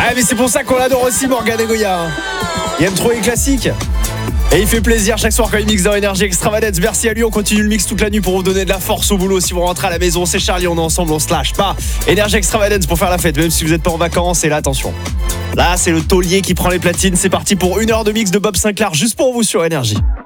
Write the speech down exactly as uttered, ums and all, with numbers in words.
Ah mais c'est pour ça qu'on l'adore aussi, Morgan et Goya. Il aime trop les classiques. Et il fait plaisir chaque soir quand il mixe dans Énergie Extravagance. Merci à lui, on continue le mix toute la nuit pour vous donner de la force au boulot. Si vous rentrez à la maison, c'est Charlie, on est ensemble, on se lâche pas. Énergie Extravagance pour faire la fête, même si vous n'êtes pas en vacances. Et là, attention, là c'est le taulier qui prend les platines. C'est parti pour une heure de mix de Bob Sinclair juste pour vous sur Énergie.